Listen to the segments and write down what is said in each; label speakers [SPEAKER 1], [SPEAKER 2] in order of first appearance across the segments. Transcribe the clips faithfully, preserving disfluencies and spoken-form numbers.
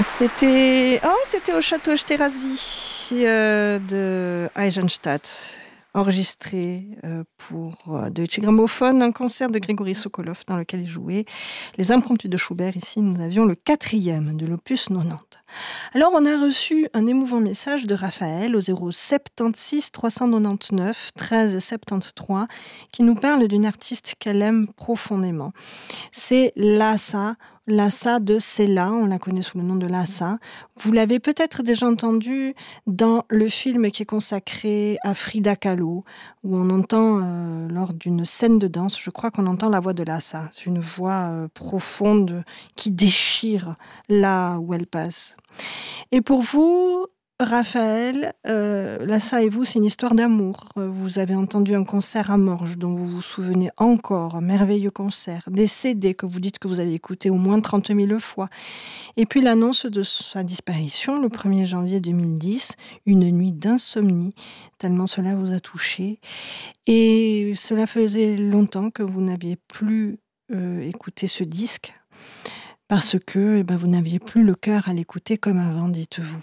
[SPEAKER 1] C'était oh, c'était au château Esterházy euh, de Eisenstadt, enregistré euh, pour euh, Deutsche Grammophon, un concert de Grégory Sokolov dans lequel il jouait les impromptus de Schubert. Ici, nous avions le quatrième de l'opus quatre-vingt-dix. Alors, on a reçu un émouvant message de Raphaël au zéro soixante-seize trois cent quatre-vingt-dix-neuf treize soixante-treize qui nous parle d'une artiste qu'elle aime profondément. C'est Lhasa. Lhasa de Sela, on la connaît sous le nom de Lhasa. Vous l'avez peut-être déjà entendu dans le film qui est consacré à Frida Kahlo, où on entend, euh, lors d'une scène de danse, je crois qu'on entend la voix de Lhasa. C'est une voix euh, profonde qui déchire là où elle passe. Et pour vous, Raphaël, euh, Lhasa et vous, c'est une histoire d'amour. Vous avez entendu un concert à Morges dont vous vous souvenez encore, un merveilleux concert, des C D que vous dites que vous avez écoutés au moins trente mille fois. Et puis l'annonce de sa disparition le premier janvier deux mille dix, une nuit d'insomnie, tellement cela vous a touché. Et cela faisait longtemps que vous n'aviez plus euh, écouté ce disque, parce que eh ben, vous n'aviez plus le cœur à l'écouter comme avant, dites-vous.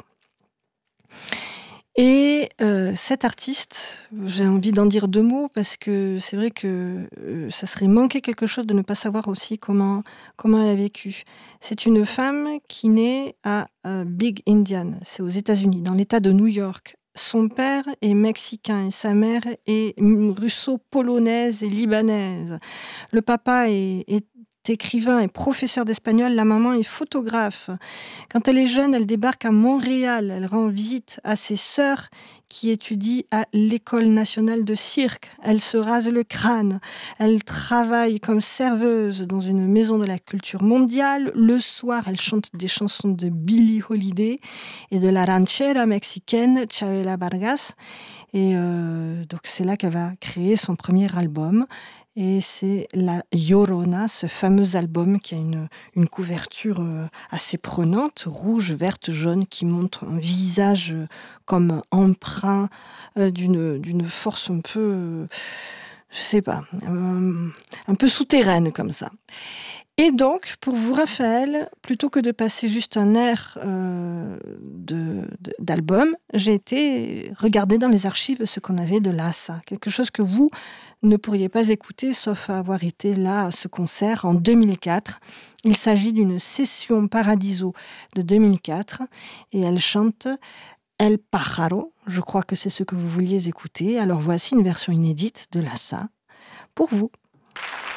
[SPEAKER 1] Et euh, cette artiste, j'ai envie d'en dire deux mots parce que c'est vrai que euh, ça serait manquer quelque chose de ne pas savoir aussi comment, comment elle a vécu. C'est une femme qui naît à euh, Big Indian, c'est aux États-Unis, dans l'État de New York. Son père est mexicain et sa mère est russo-polonaise et libanaise. Le papa est, est écrivain et professeur d'espagnol, la maman est photographe. Quand elle est jeune, elle débarque à Montréal. Elle rend visite à ses sœurs qui étudient à l'École nationale de cirque. Elle se rase le crâne. Elle travaille comme serveuse dans une maison de la culture mondiale. Le soir, elle chante des chansons de Billie Holiday et de la ranchera mexicaine Chavela Vargas. Et euh, donc c'est là qu'elle va créer son premier album. Et c'est La Llorona, ce fameux album qui a une, une couverture assez prenante, rouge, verte, jaune, qui montre un visage comme empreint d'une, d'une force un peu, je sais pas, un, un peu souterraine comme ça. Et donc, pour vous, Raphaël, plutôt que de passer juste un air euh, de, de, d'album, j'ai été regarder dans les archives ce qu'on avait de Lhasa, quelque chose que vous ne pourriez pas écouter, sauf à avoir été là à ce concert en deux mille quatre. Il s'agit d'une session Paradiso de deux mille quatre, et elle chante El Pájaro. Je crois que c'est ce que vous vouliez écouter. Alors voici une version inédite de Lhasa pour vous.